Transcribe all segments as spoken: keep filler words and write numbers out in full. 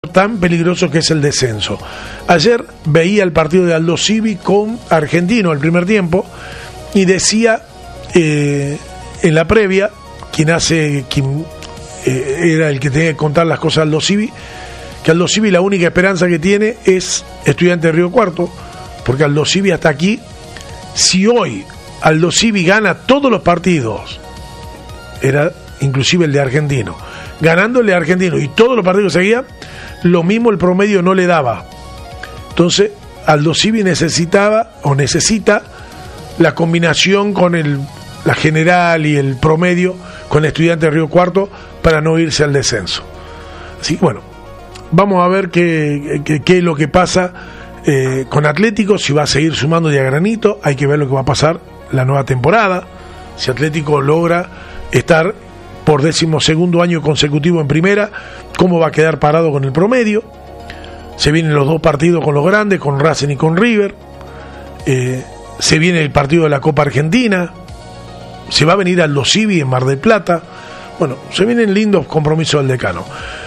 tan peligroso que es el descenso. Ayer veía el partido de Aldo Civi con Argentino el primer tiempo y decía eh, en la previa quien hace quien eh, era el que tenía que contar las cosas a Aldo Civi, que Aldo Civi la única esperanza que tiene es Estudiante de Río Cuarto, porque Aldo Civi hasta aquí, si hoy Aldo Civi gana todos los partidos, era inclusive el de Argentino, ganándole a Argentino y todos los partidos que seguía, lo mismo el promedio no le daba. Entonces Aldo Civi necesitaba o necesita la combinación con el la general y el promedio con Estudiante de Río Cuarto para no irse al descenso. Así que bueno, vamos a ver qué, qué, qué es lo que pasa eh, con Atlético, si va a seguir sumando de a granito. Hay que ver lo que va a pasar la nueva temporada, si Atlético logra estar por decimosegundo año consecutivo en primera, cómo va a quedar parado con el promedio. Se vienen los dos partidos con los grandes, con Racing y con River. Eh, se viene el partido de la Copa Argentina. Se va a venir Aldo Civi en Mar del Plata. Bueno, se vienen lindos compromisos del decano.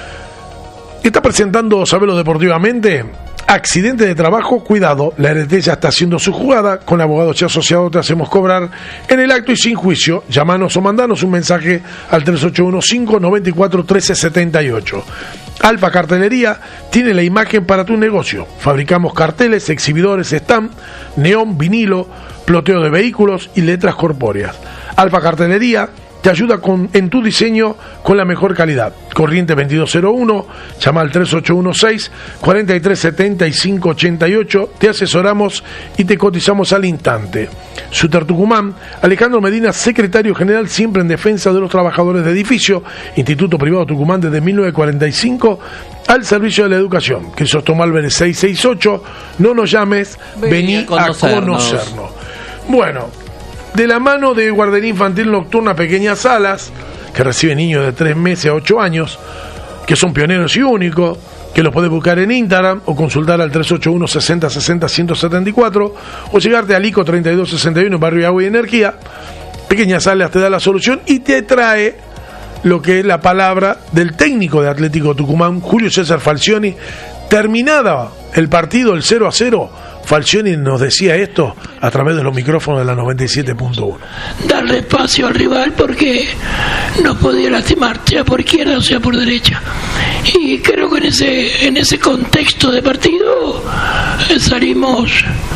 Está presentando Sabelo Deportivamente. Accidente de trabajo, cuidado, la R T ya está haciendo su jugada. Con Abogados y Asociados te hacemos cobrar en el acto y sin juicio. Llámanos o mandanos un mensaje al tres ocho uno cinco nueve cuatro uno tres siete ocho. Alfa Cartelería tiene la imagen para tu negocio. Fabricamos carteles, exhibidores, stand, neón, vinilo, ploteo de vehículos y letras corpóreas. Alfa Cartelería te ayuda con, en tu diseño con la mejor calidad. Corriente veintidós cero uno, llama al tres ocho uno seis cuatro tres siete cinco ocho ocho, te asesoramos y te cotizamos al instante. Suter Tucumán, Alejandro Medina, secretario general, siempre en defensa de los trabajadores de edificio, Instituto Privado Tucumán desde mil novecientos cuarenta y cinco, al servicio de la educación. Crisostomo Álvarez seiscientos sesenta y ocho, no nos llames, vení, vení a, conocernos. a conocernos. Bueno, de la mano de Guardería Infantil Nocturna Pequeñas Alas, que recibe niños de tres meses a ocho años, que son pioneros y únicos, que los podés buscar en Instagram o consultar al tres ocho uno sesenta sesenta ciento setenta y cuatro o llegarte al ICO treinta y dos sesenta y uno, Barrio Agua y Energía. Pequeñas Alas te da la solución y te trae lo que es la palabra del técnico de Atlético Tucumán, Julio César Falcioni. Terminada el partido, el cero a cero, Falcioni nos decía esto a través de los micrófonos de la noventa y siete punto uno. Darle espacio al rival porque nos podía lastimar, sea por izquierda o sea por derecha. Y creo que en ese en ese contexto de partido eh, salimos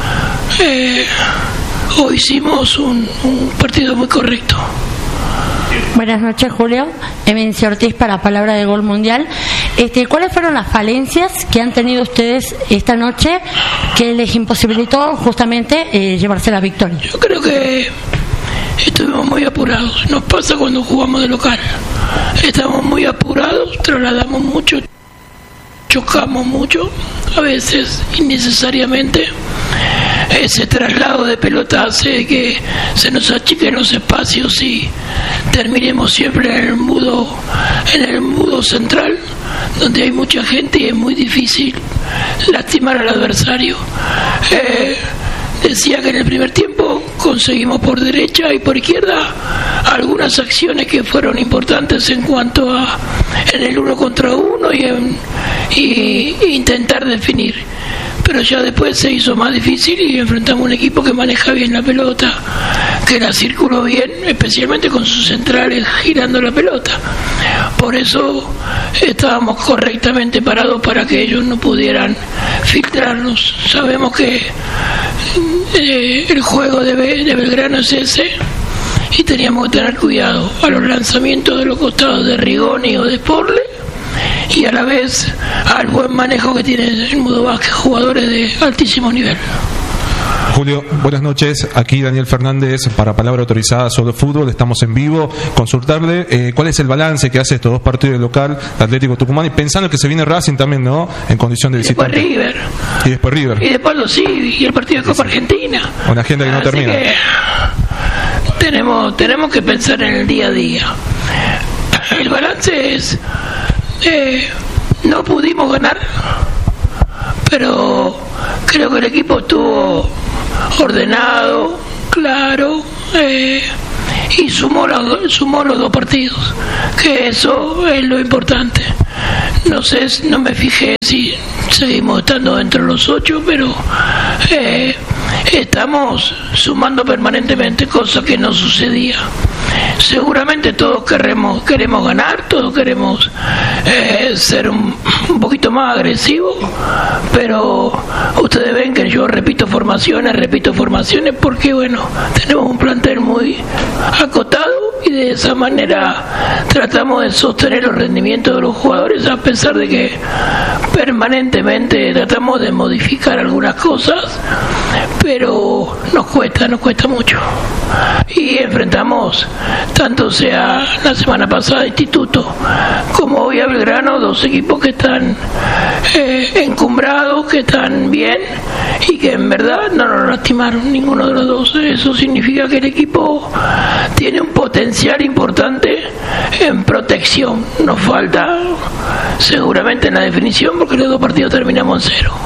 eh, o hicimos un, un partido muy correcto. Buenas noches, Julio. Eminencia Ortiz para Palabra de Gol Mundial. Este, ¿Cuáles fueron las falencias que han tenido ustedes esta noche que les imposibilitó justamente eh, llevarse la victoria? Yo creo que estuvimos muy apurados. Nos pasa cuando jugamos de local. Estamos muy apurados, trasladamos mucho, chocamos mucho, a veces innecesariamente. Ese traslado de pelota hace que se nos achiquen los espacios y terminemos siempre en el mudo, en el mudo central, donde hay mucha gente y es muy difícil lastimar al adversario. Eh, decía que en el primer tiempo conseguimos por derecha y por izquierda algunas acciones que fueron importantes en cuanto a en el uno contra uno y, en, y, y intentar definir. Pero ya después se hizo más difícil y enfrentamos un equipo que maneja bien la pelota, que la circuló bien, especialmente con sus centrales girando la pelota. Por eso estábamos correctamente parados para que ellos no pudieran filtrarnos. Sabemos que eh, el juego de, de Belgrano es ese y teníamos que tener cuidado a los lanzamientos de los costados de Rigoni o de Porle, y a la vez al buen manejo que tiene el Mudo Vázquez, jugadores de altísimo nivel. Julio, buenas noches. Aquí Daniel Fernández para Palabra Autorizada sobre Fútbol. Estamos en vivo. Consultarle eh, cuál es el balance que hace estos dos partidos de local de Atlético Tucumán y pensando que se viene Racing también, ¿no? En condición de visitante. Y después River. Y después River. Y después los Civi y el partido de Copa Argentina. Una agenda que no Así termina. Que tenemos, tenemos que pensar en el día a día. El balance es Eh, no pudimos ganar, pero creo que el equipo estuvo ordenado, claro, eh, y sumó, la, sumó los dos partidos, que eso es lo importante. no sé, no me fijé si seguimos estando dentro de los ocho, pero eh, estamos sumando permanentemente, cosa que no sucedía. Seguramente todos queremos queremos ganar, todos queremos eh, ser un, un poquito más agresivos, pero ustedes ven que yo repito formaciones, repito formaciones porque bueno, tenemos un plantel muy acotado y de esa manera tratamos de sostener los rendimientos de los jugadores, a pesar de que permanentemente tratamos de modificar algunas cosas, pero nos cuesta, nos cuesta mucho. Y enfrentamos, tanto sea la semana pasada Instituto como hoy a Belgrano, dos equipos que están eh, encumbrados, que están bien y que en verdad no nos lastimaron ninguno de los dos. Eso significa que el equipo tiene un potencial importante en protección. Nos falta seguramente en la definición porque los dos partidos terminamos en cero.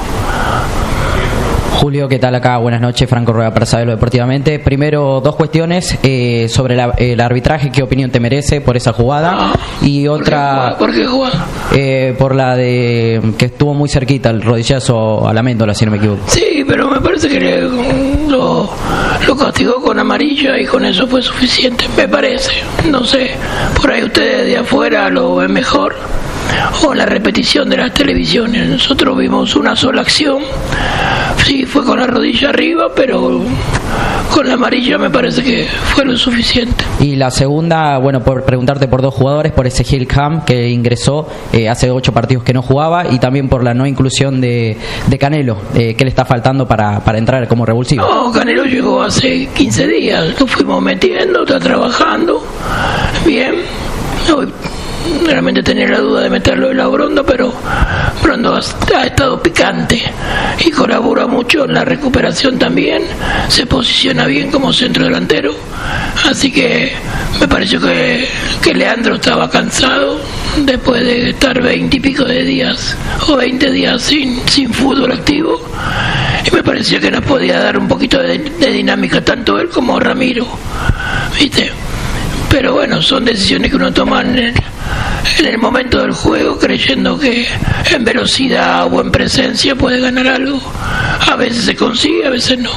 Julio, ¿qué tal acá? Buenas noches, Franco Rueda para Saberlo Deportivamente. Primero, dos cuestiones eh, sobre la, el arbitraje, ¿qué opinión te merece por esa jugada? Ah, y otra... ¿Por qué jugada? Eh, por la de que estuvo muy cerquita, el rodillazo a la méndola, si no me equivoco. Sí, pero me parece que le, lo, lo castigó con amarilla y con eso fue suficiente, me parece. No sé, por ahí ustedes de afuera lo ven mejor, o la repetición de las televisiones. Nosotros vimos una sola acción, sí, fue con la rodilla arriba, pero con la amarilla me parece que fue lo suficiente. Y la segunda, bueno, por preguntarte por dos jugadores, por ese Hillham que ingresó eh, hace ocho partidos que no jugaba, y también por la no inclusión de, de Canelo, eh, ¿qué le está faltando para, para entrar como revulsivo? No, Canelo llegó hace quince días, lo fuimos metiendo, está trabajando bien. Hoy realmente tenía la duda de meterlo en la Brondo, pero Brondo ha, ha estado picante y colabora mucho en la recuperación también, se posiciona bien como centro delantero, así que me pareció que, que Leandro estaba cansado después de estar veinte y pico de días o veinte días sin, sin fútbol activo, y me parecía que nos podía dar un poquito de, de dinámica tanto él como Ramiro, ¿viste? Pero bueno, son decisiones que uno toma en el, en el momento del juego, creyendo que en velocidad o en presencia puede ganar algo. A veces se consigue, a veces no.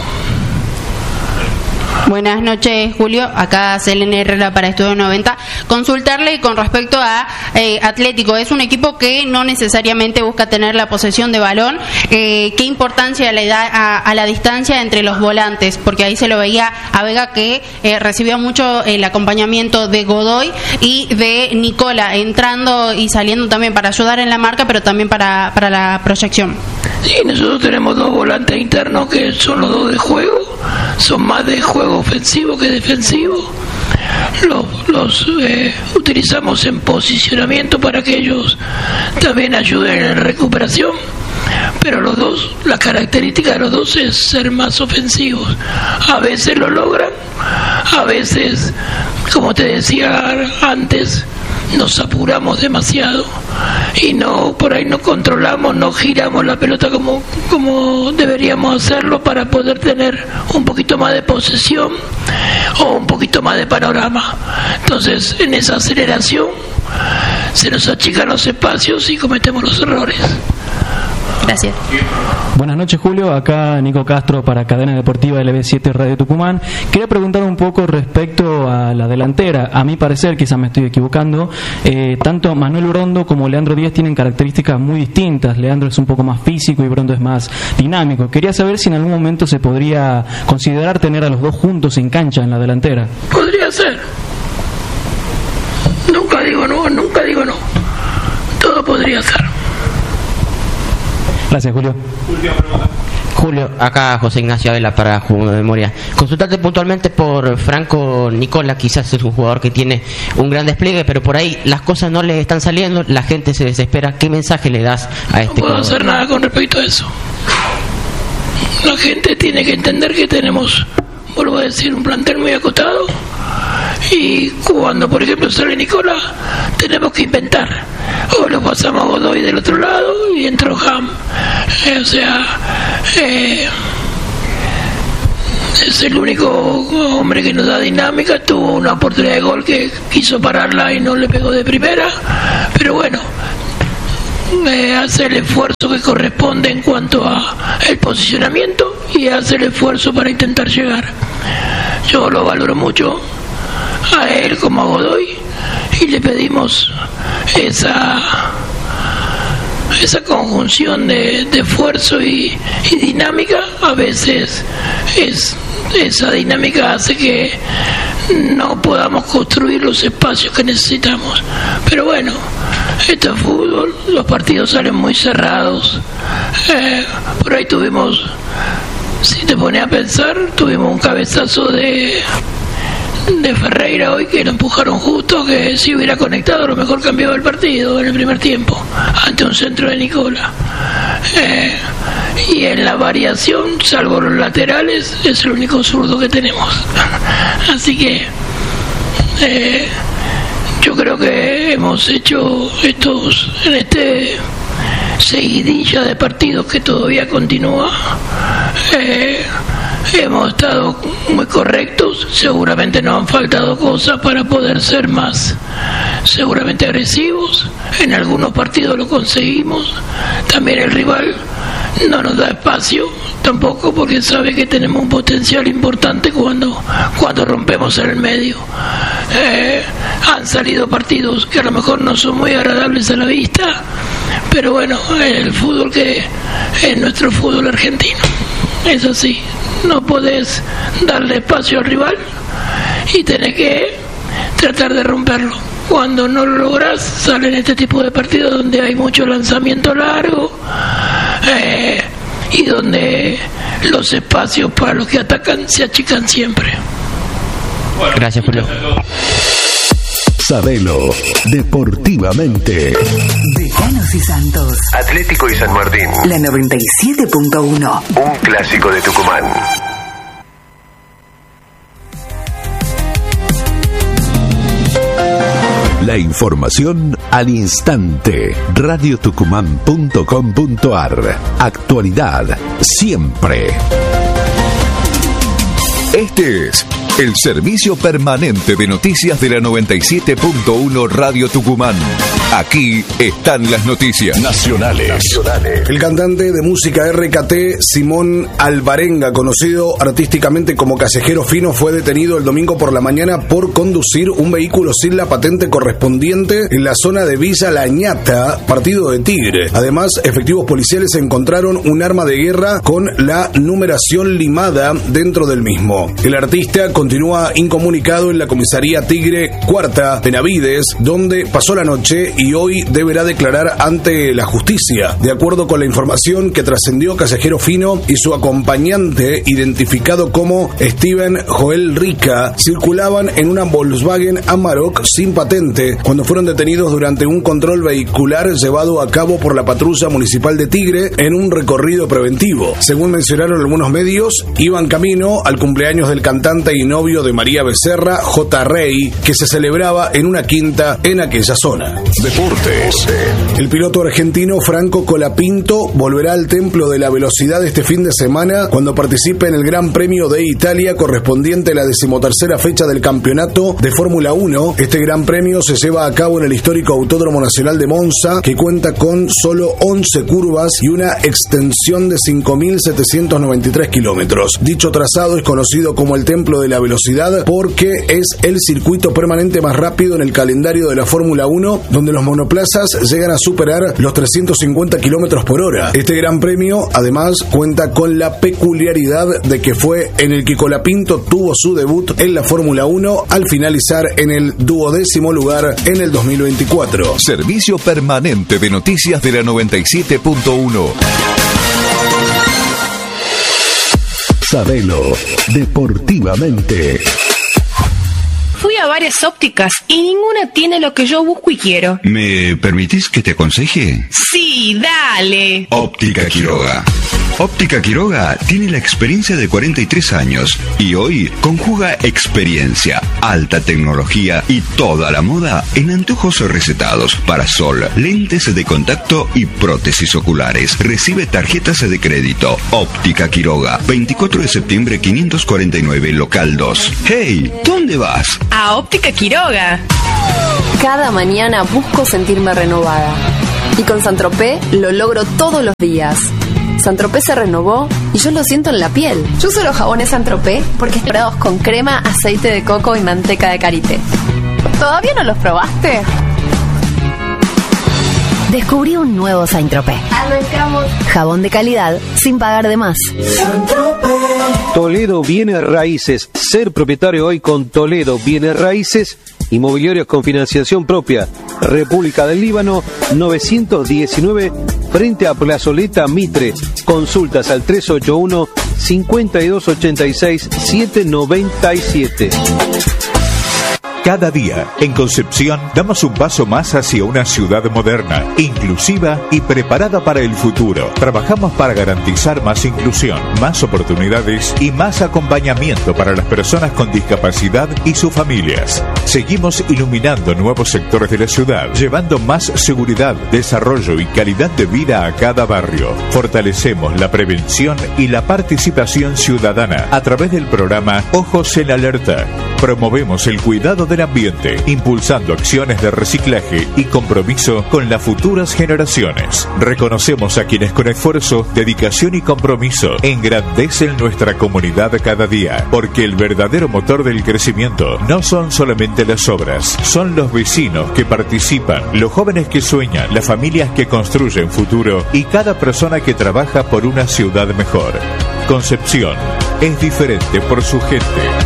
Buenas noches, Julio. Acá Selene Herrera para Estudio noventa. Consultarle con respecto a eh, Atlético. Es un equipo que no necesariamente busca tener la posesión de balón. Eh, ¿Qué importancia le da a, a la distancia entre los volantes? Porque ahí se lo veía a Vega, que eh, recibía mucho el acompañamiento de Godoy y de Nicola, entrando y saliendo también para ayudar en la marca, pero también para, para la proyección. Sí, nosotros tenemos dos volantes internos que son los dos de juego, son más de juego ofensivo que defensivo. Los, los eh, utilizamos en posicionamiento para que ellos también ayuden en la recuperación, pero los dos, la característica de los dos es ser más ofensivos. A veces lo logran, a veces, como te decía antes, nos apuramos demasiado y no, por ahí no controlamos, no giramos la pelota como, como deberíamos hacerlo para poder tener un poquito más de posesión o un poquito más de panorama. Entonces, en esa aceleración se nos achican los espacios y cometemos los errores. Gracias. Buenas noches, Julio. Acá Nico Castro para Cadena Deportiva L B siete Radio Tucumán. Quería preguntar un poco respecto a la delantera. A mi parecer, quizás me estoy equivocando, eh, tanto Manuel Brondo como Leandro Díaz tienen características muy distintas. Leandro es un poco más físico y Brondo es más dinámico. Quería saber si en algún momento se podría considerar tener a los dos juntos en cancha en la delantera. Podría ser. Nunca digo no, nunca digo no. Todo podría ser. Gracias, Julio. Julio, acá José Ignacio Avela para Jugo de Memoria. Consultarte puntualmente por Franco Nicola, quizás es un jugador que tiene un gran despliegue, pero por ahí las cosas no le están saliendo, la gente se desespera. ¿Qué mensaje le das a este jugador? No puedo hacer nada con respecto a eso. La gente tiene que entender que tenemos, vuelvo a decir, un plantel muy acotado, y cuando por ejemplo sale Nicola tenemos que inventar, o lo pasamos a Godoy del otro lado y entró Ham, eh, o sea eh, es el único hombre que nos da dinámica. Tuvo una oportunidad de gol que quiso pararla y no le pegó de primera, pero bueno, eh, hace el esfuerzo que corresponde en cuanto a el posicionamiento y hace el esfuerzo para intentar llegar. Yo lo valoro mucho a él como a Godoy y le pedimos esa esa conjunción de, de esfuerzo y, y dinámica. A veces es esa dinámica hace que no podamos construir los espacios que necesitamos, pero bueno, esto es fútbol, los partidos salen muy cerrados. Eh, por ahí tuvimos, si te pones a pensar, tuvimos un cabezazo de de Ferreira hoy que lo empujaron justo, que si hubiera conectado a lo mejor cambiaba el partido en el primer tiempo ante un centro de Nicola. Eh, y en la variación, salvo los laterales, es el único zurdo que tenemos. Así que eh, yo creo que hemos hecho estos en este seguidilla de partidos que todavía continúa. Eh, hemos estado muy correctos, seguramente nos han faltado cosas para poder ser más seguramente agresivos. En algunos partidos lo conseguimos, también el rival no nos da espacio tampoco, porque sabe que tenemos un potencial importante cuando, cuando rompemos en el medio. Eh, han salido partidos que a lo mejor no son muy agradables a la vista, pero bueno, el fútbol que es nuestro fútbol argentino es así, no podés darle espacio al rival y tenés que tratar de romperlo. Cuando no lo logras, salen este tipo de partidos donde hay mucho lanzamiento largo eh, y donde los espacios para los que atacan se achican siempre. Gracias, Julio. Sabelo deportivamente. Decanos y Santos. Atlético y San Martín. La noventa y siete punto uno. Un clásico de Tucumán. La información al instante. radio tucumán punto com punto ar. Actualidad siempre. Este es el servicio permanente de noticias de la noventa y siete punto uno Radio Tucumán. Aquí están las noticias nacionales. nacionales. El cantante de música R K T, Simón Alvarenga, conocido artísticamente como Callejero Fino, fue detenido el domingo por la mañana por conducir un vehículo sin la patente correspondiente en la zona de Villa La Ñata, partido de Tigre. Además, efectivos policiales encontraron un arma de guerra con la numeración limada dentro del mismo. El artista continúa incomunicado en la comisaría Tigre Cuarta, Benavides, donde pasó la noche y hoy deberá declarar ante la justicia. De acuerdo con la información que trascendió, Callejero Fino y su acompañante, identificado como Steven Joel Rica, circulaban en una Volkswagen Amarok sin patente cuando fueron detenidos durante un control vehicular llevado a cabo por la patrulla municipal de Tigre en un recorrido preventivo. Según mencionaron algunos medios, iban camino al cumpleaños del cantante y novio de María Becerra, J. Rey, que se celebraba en una quinta en aquella zona. Deportes. El piloto argentino Franco Colapinto volverá al Templo de la Velocidad este fin de semana cuando participe en el Gran Premio de Italia correspondiente a la decimotercera fecha del campeonato de Fórmula uno. Este Gran Premio se lleva a cabo en el histórico Autódromo Nacional de Monza, que cuenta con solo once curvas y una extensión de cinco mil setecientos noventa y tres kilómetros. Dicho trazado es conocido como el Templo de la Velocidad porque es el circuito permanente más rápido en el calendario de la Fórmula uno, donde los monoplazas llegan a superar los trescientos cincuenta kilómetros por hora. Este Gran Premio, además, cuenta con la peculiaridad de que fue en el que Colapinto tuvo su debut en la Fórmula uno al finalizar en el duodécimo lugar en el dos mil veinticuatro. Servicio permanente de noticias de la noventa y siete punto uno. Sabelo deportivamente. Fui a varias ópticas y ninguna tiene lo que yo busco y quiero. ¿Me permitís que te aconseje? Sí, dale. Óptica Quiroga. Óptica Quiroga tiene la experiencia de cuarenta y tres años y hoy conjuga experiencia, alta tecnología y toda la moda en anteojos recetados, parasol, lentes de contacto y prótesis oculares. Recibe tarjetas de crédito. Óptica Quiroga, veinticuatro de septiembre quinientos cuarenta y nueve, local dos. Hey, ¿dónde vas? A Óptica Quiroga. Cada mañana busco sentirme renovada. Y con Saint-Tropez lo logro todos los días. Saint-Tropez se renovó y yo lo siento en la piel. Yo uso los jabones Saint-Tropez porque están preparados con crema, aceite de coco y manteca de karité. ¿Todavía no los probaste? Descubrí un nuevo Saint-Tropez. Jabón de calidad sin pagar de más. Toledo Bienes Raíces. Ser propietario hoy con Toledo Bienes Raíces. Inmobiliarios con financiación propia. República del Líbano, novecientos diecinueve, frente a Plazoleta Mitre. Consultas al tres ocho uno, cinco dos ocho seis, siete nueve siete. Cada día, en Concepción, damos un paso más hacia una ciudad moderna, inclusiva y preparada para el futuro. Trabajamos para garantizar más inclusión, más oportunidades y más acompañamiento para las personas con discapacidad y sus familias. Seguimos iluminando nuevos sectores de la ciudad, llevando más seguridad, desarrollo y calidad de vida a cada barrio. Fortalecemos la prevención y la participación ciudadana a través del programa Ojos en Alerta. Promovemos el cuidado del ambiente, impulsando acciones de reciclaje y compromiso con las futuras generaciones. Reconocemos a quienes con esfuerzo, dedicación y compromiso engrandecen nuestra comunidad cada día, porque el verdadero motor del crecimiento no son solamente las obras, son los vecinos que participan, los jóvenes que sueñan, las familias que construyen futuro y cada persona que trabaja por una ciudad mejor. Concepción es diferente por su gente.